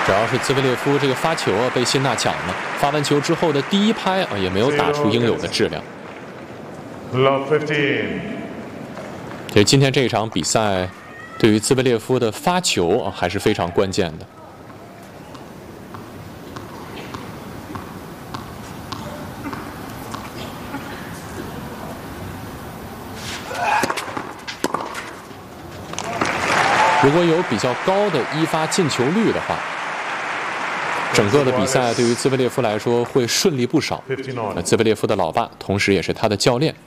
主要是兹维列夫这个发球被辛纳抢了，发完球之后的第一拍也没有打出应有的质量。其实今天这一场比赛，对于兹维列夫的发球还是非常关键的。如果有比较高的一发进球率的话，整个的比赛对于兹维列夫来说会顺利不少。兹维列夫的老爸，同时也是他的教练，